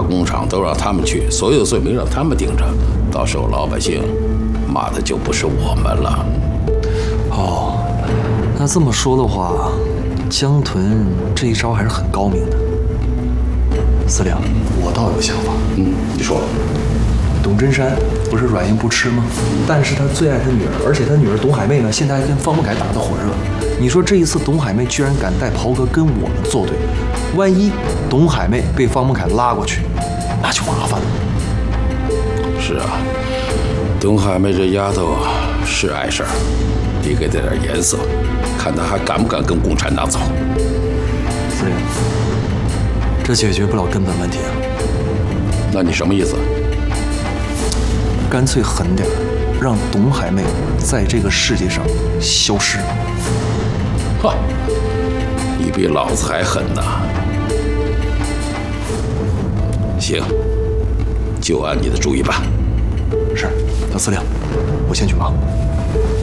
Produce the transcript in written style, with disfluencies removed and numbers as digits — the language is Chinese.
工厂都让他们去，所有的罪名让他们顶着，到时候老百姓骂的就不是我们了。 哦，那这么说的话，江屯这一招还是很高明的。司令，我倒有想法。 你说。 董真山不是软硬不吃吗？但是他最爱他女儿，而且他女儿董海妹呢，现在还跟方慕凯打得火热。你说这一次董海妹居然敢带袍哥跟我们作对，万一董海妹被方慕凯拉过去，那就麻烦了。 是啊，董海妹这丫头是碍事儿，你给她点颜色，看她还敢不敢跟共产党走。 司令，这解决不了根本问题啊。 那你什么意思？ 干脆狠点，让董海妹在这个世界上消失。 哈，你比老子还狠呐！行，就按你的主意办。 是，老司令，我先去忙。